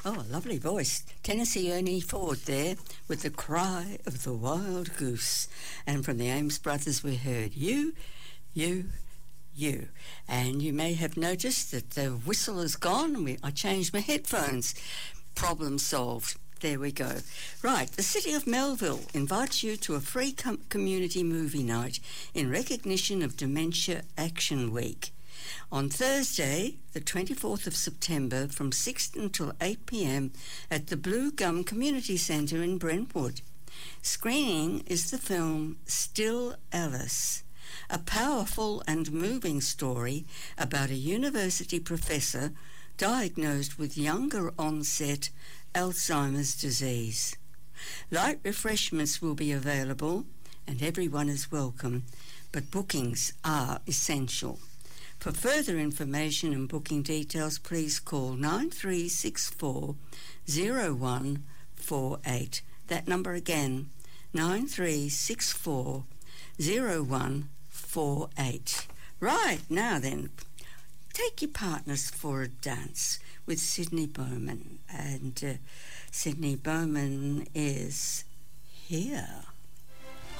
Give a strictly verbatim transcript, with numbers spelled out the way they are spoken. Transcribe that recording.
Oh, lovely voice. Tennessee Ernie Ford there with The Cry of the Wild Goose. And from the Ames Brothers we heard You, You, You. And you may have noticed that the whistle is gone. We, I changed my headphones. Problem solved. There we go. Right, the City of Melville invites you to a free com- community movie night in recognition of Dementia Action Week. On Thursday, the twenty-fourth of September, from six until eight p.m. at the Blue Gum Community Centre in Brentwood. Screening is the film Still Alice, a powerful and moving story about a university professor diagnosed with younger onset Alzheimer's disease. Light refreshments will be available and everyone is welcome, but bookings are essential. For further information and booking details, please call nine three six four zero one four eight. That number again, nine three six four zero one four eight. Right, now then, take your partners for a dance with Sydney Bowman. And uh, Sydney Bowman is here.